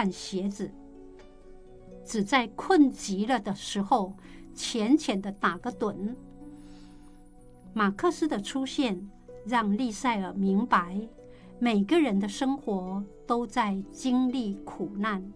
和鞋子，只在困极了的时候浅浅地打个盹。马克思的出现让利塞尔明白，每个人的生活都在经历苦难。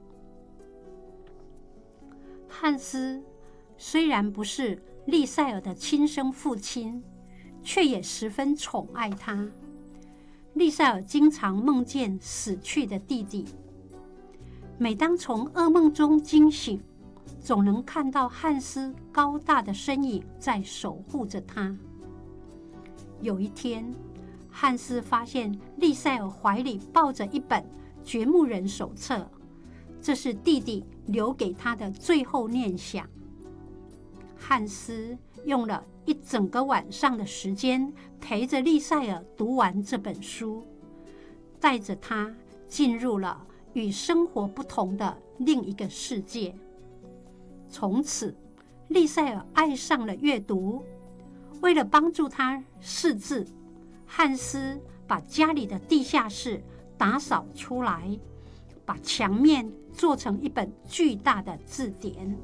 汉斯虽然不是利塞尔的亲生父亲，却也十分宠爱他。利塞尔经常梦见死去的弟弟，每当从噩梦中惊醒，总能看到汉斯高大的身影在守护着他。有一天，汉斯发现利塞尔怀里抱着一本掘墓人手册，这是弟弟留给他的最后念想。汉斯用了一整个晚上的时间陪着利塞尔读完这本书，带着他进入了与生活不同的另一个世界。从此，利塞尔爱上了阅读。为了帮助他识字，汉斯把家里的地下室打扫出来，把墙面做成一本巨大的字典。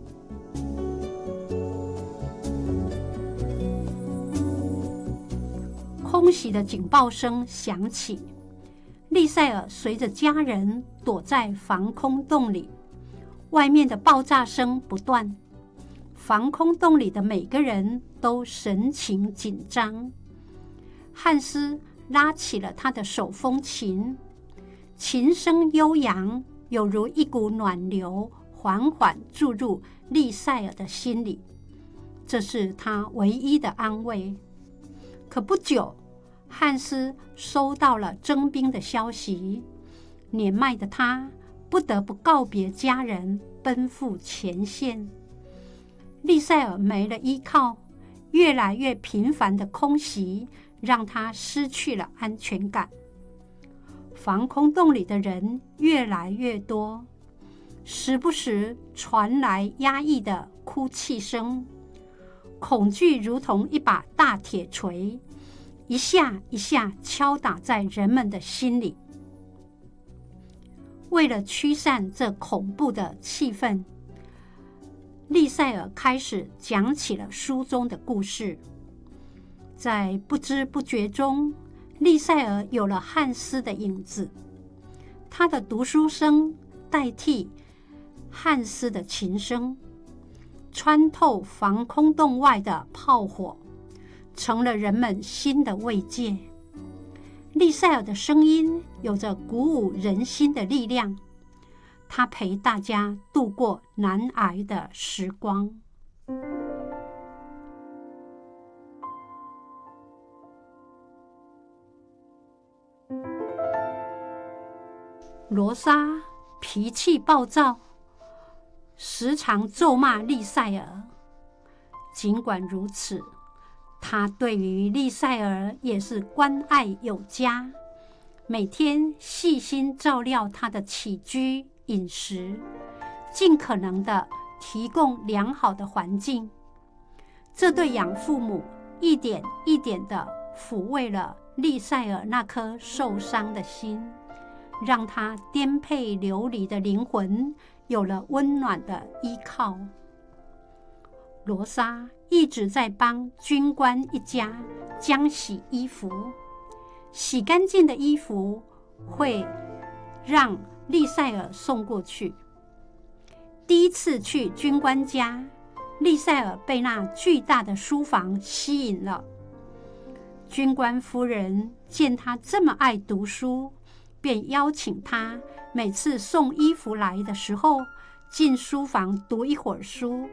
空袭的警报声响起，利塞尔随着家人躲在防空洞里，外面的爆炸声不断，防空洞里的每个人都神情紧张。汉斯拉起了他的手风琴，琴声悠扬，有如一股暖流缓缓注入利塞尔的心里，这是他唯一的安慰。可不久，汉斯收到了征兵的消息，年迈的他不得不告别家人，奔赴前线。利塞尔没了依靠，越来越频繁的空袭让他失去了安全感。防空洞里的人越来越多，时不时传来压抑的哭泣声，恐惧如同一把大铁锤，一下一下敲打在人们的心里。为了驱散这恐怖的气氛，利塞尔开始讲起了书中的故事。在不知不觉中，利塞尔有了汉斯的影子，他的读书声代替汉斯的琴声，穿透防空洞外的炮火，成了人们新的慰藉。利塞尔的声音有着鼓舞人心的力量，他陪大家度过难挨的时光。罗莎脾气暴躁，时常咒骂利塞尔。尽管如此，他对于利塞尔也是关爱有加，每天细心照料他的起居饮食，尽可能的提供良好的环境。这对养父母一点一点的抚慰了利塞尔那颗受伤的心，让他颠沛流离的灵魂有了温暖的依靠。罗莎一直在帮军官一家浆洗衣服，洗干净的衣服会让利塞尔送过去。第一次去军官家，利塞尔被那巨大的书房吸引了。军官夫人见他这么爱读书，便邀请他每次送衣服来的时候进书房读一会儿书。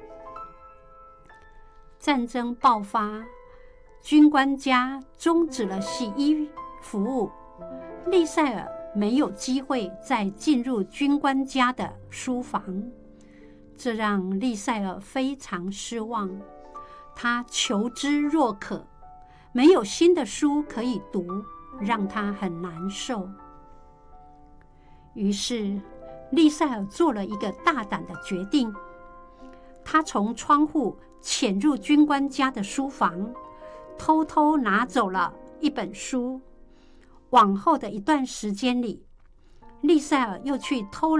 战争爆发，军官家终止了洗衣服务，利塞尔没有机会再进入军官家的书房，这让利塞尔非常失望。他求知若渴，没有新的书可以读，让他很难受。于是利塞尔做了一个大胆的决定，他从窗户潜入军官家的书房，偷偷拿走了一本书。往后的一段时间里，利塞尔又去偷